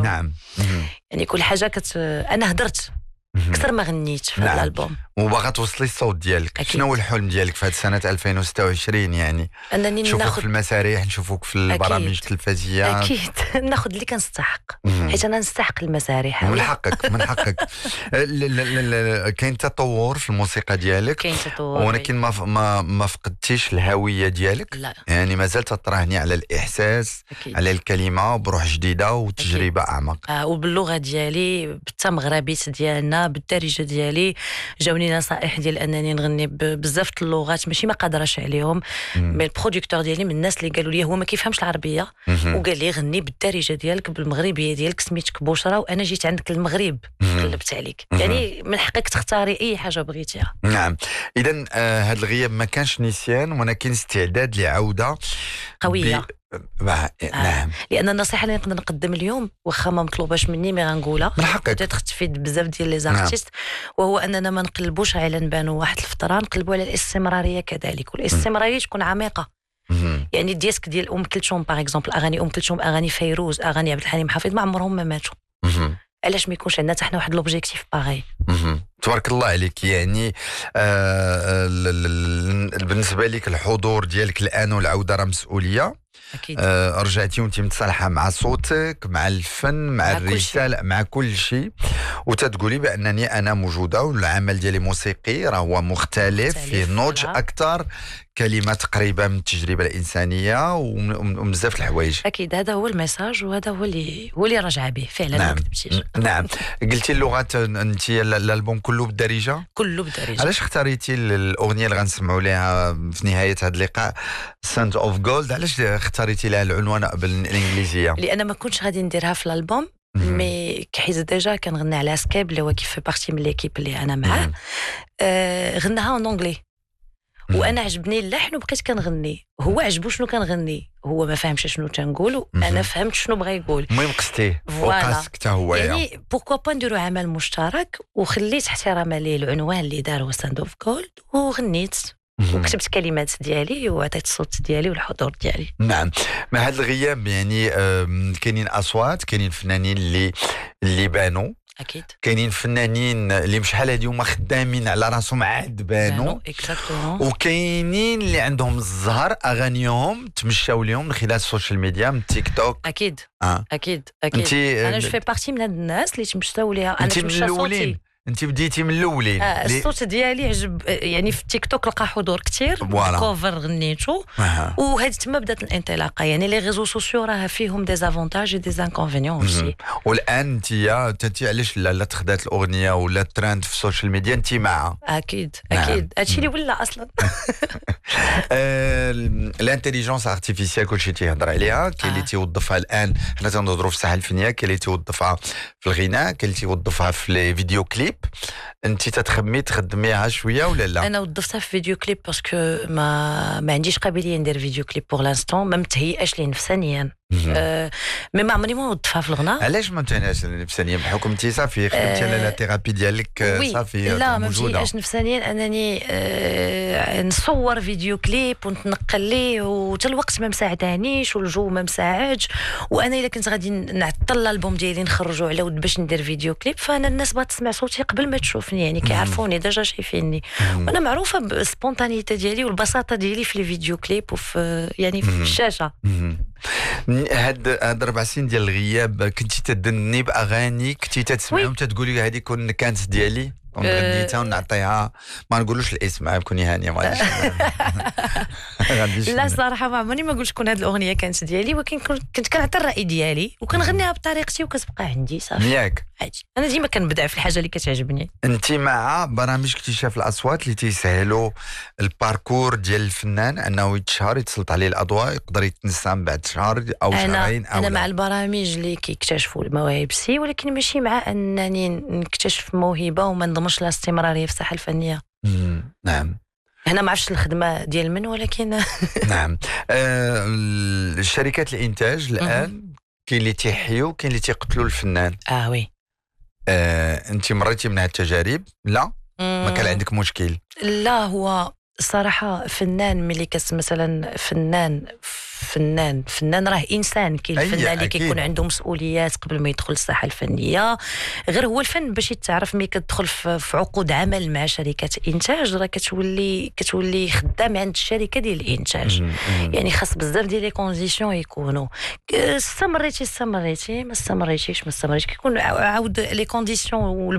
نعم. يعني كل حاجه انا هدرت اكثر ما غنيت في هذا الالبوم. وباغا توصلي الصوت ديالك. شنو هو الحلم ديالك في هذه السنه 2026؟ يعني انني نشوفوك في المسارح، نشوفوك في البرامج التلفزيونيه. اكيد ناخذ اللي كنستحق، حيت انا نستحق المسارح. من حقك من حقك. كاين تطور في الموسيقى ديالك، كاين تطور، ولكن ما فقدتيش الهويه ديالك. لا. يعني مازال تطرهني على الاحساس، على الكلمه بروح جديده وتجربه اعمق. وباللغه ديالي، بالتمغربيت ديالنا، بالدارجه ديالي. جاوني نصائح ديال انني نغني بزاف اللغات ماشي ما قادراش عليهم. مي البروديكتور ديالي من الناس اللي قالوا لي هو ما كيفهمش العربيه، وقال لي غني بالدارجه ديالك بالمغربيه ديالك، سميتك بشرى وانا جيت عندك المغرب قلبت عليك. يعني من حقك تختاري اي حاجه بغيتيها. نعم. اذا هذا الغياب ما كانش نسيان، ولكن استعداد لعوده قويه. نعم. لان النصيحه اللي نقدر نقدم اليوم واخا ما مطلوباش مني مي غنقولها من حقك، تفيد بزاف ديال لي زارتيست. وهو اننا ما نقلبوش على نبانو واحد الفتره، نقلبوا على الاستمراريه كذلك، والاستمراريه تكون عميقه. يعني الديسك ديال ام كلثوم باغ اكزومبل، اغاني ام كلثوم، اغاني فيروز، اغاني عبد الحليم حفيظ ما عمرهم ما ماتوا. علاش ما يكونش عندنا حتى حنا واحد لوبجيكتيف باغي؟ تبارك الله عليك. يعني بالنسبه لك الحضور ديالك الان والعوده راه مسؤوليه. اكيد. رجعتي وانت متصالحه مع صوتك، مع الفن، مع الرساله، مع كل شيء، وتتقولي بانني انا موجوده، والعمل ديالي موسيقي راه هو مختلف فيه نضج اكثر، كلمات قريبه من التجربه الانسانيه وبزاف الحوايج. اكيد هذا هو الميساج، وهذا هو اللي راجعه به فعلا. نعم. ما كتبتيش. نعم. قلتي اللغات، انت الالبوم كله بالدارجه؟ كله بالدارجه. علاش اختاريتي الاغنيه اللي غنسمعوا لها في نهايه هذا اللقاء، سنت اوف جولد؟ علاش اختاريتي لها العنوان بالانجليزيه؟ لان ما كنتش غادي نديرها في الالبوم، مي حيت ديجا كنغني على سكيب اللي هو كيف بارتي من ليكيب اللي انا معاه. غناها اون اونغلي، وانا عجبني اللحن وبقيت كنغني. هو عجبو شنو كنغني، هو ما فهمش شنو تنقول، انا فهمت شنو بغا يقول. المهم قصتيه وقاسك حتى هو. يعني بوركوا با نديروا عمل مشترك، وخليت احتراما ليه العنوان اللي دار هو ستاند اوف جولد، وغنيت وكتبت كلمات ديالي وعطيت الصوت ديالي والحضور ديالي. نعم. مع هذا الغياب يعني كاينين اصوات، كاينين فنانين اللي بانوا، اكيد كاينين فنانين اللي مشحال هادي هما خدامين على راسهم عاد بانوا، وكاينين اللي عندهم الزهر اغانيهم تمشاو لهم من خلال السوشيال ميديا، من تيك توك. اكيد اكيد انا جو في بارتي من هاد الناس اللي تمشاو ليها. انا تمشى صوتي، انت بديتي من الاولين. الصوت ديالي عجب، يعني في التيك توك لقى حضور كثير، كوفر غنيتو، وهذه تما بدات الانطلاقه. يعني لي ريزو سوسيو راه فيهم دي زافونتاج و دي زانكونفينيون اوسي. والان انت علاش لا تخدات الاغنيه ولا الترند في السوشيال ميديا انت معها؟ اكيد هادشي اللي ولا اصلا. الانتيليجنس ارتيفيسيال كلشي تيهضر عليها، كاين اللي تيوظفها الان، حنا تنهضروا في الساحه الفنيه، كاين اللي تيوظفها في الغناء، كاين اللي تيوظفها في لي فيديو كليب. انت تخدميها شويه ولا لا؟ انا وظفتها في فيديو كليب باسكو ما عنديش قابليه ندير فيديو كليب بوغ لانستون، ما متهيئاش ليه نفسانيا. مي ما عمرني ما وظفها في الغناء. علاش ما متهيئاش نفسانيا؟ بحكم انت صافي خدمتي على لا ثيرابي ديالك صافي لا ما متهيئاش نفسانيا انني نصور فيديو كليب ونتنقل ليه، وتا الوقت ما مساعدانيش والجو ما مساعدش. وانا الا كنت غادي نعطل الالبوم ديالي نخرجوا على ود باش ندير فيديو كليب، فانا الناس بغات تسمع صوتي قبل ما تشوفني، يعني كيعرفوني ديجا شايفيني. وانا معروفه بالسبونتانيتي ديالي والبساطه ديالي في لي فيديو كليب وفي يعني في الشاشه. هاد 4 سنين ديال الغياب كنتي تدني باغاني كنتي تسمعهم تتقولي هذه كانت ديالي ونغنيتها ونعطيها، ما نقولوش الاسم كوني هانيه ما غاديش. لا صراحه ما عمرني ما قلت شكون هذه الاغنيه كانت ديالي، ولكن كنت كنعطي الراي ديالي وكنغنيها بطريقتي وكتبقى عندي صافي. ياك عادي، انا ديما كنبدع في الحاجه اللي كتعجبني. انت مع برامج اكتشاف الاصوات اللي تيسهلوا الباركور ديال الفنان انه يتشهر، يتسلط عليه الاضواء، يقدر يتنسى من بعد شهر او شهرين او انا مع البرامج اللي كيكتشفوا المواهب سي، ولكن ماشي مع انني نكتشف موهبه وما نضمنش لها استمراريه في الساحه الفنيه. نعم. هنا ما عرفتش الخدمه ديال من، ولكن نعم. الشركات الانتاج الان كاين اللي تيحيوا كاين اللي تيقتلوا الفنان. وي. انت مريتي من هاد التجارب؟ لا ما كان عندك مشكل؟ لا، هو صراحة فنان ملي مثلا فنان راه انسان. كاين الفنان اللي كيكون عنده مسؤوليات قبل ما يدخل الساحه الفنيه. غير هو الفن باش يتعرف ملي كتدخل في عقود عمل مع شركات انتاج، راه كتولي خدام عند الشركه ديال الانتاج. يعني خاص بزاف ديال لي كونديسيون يكونوا استمريتي ما استمريتيش كيكون عاود لي كونديسيون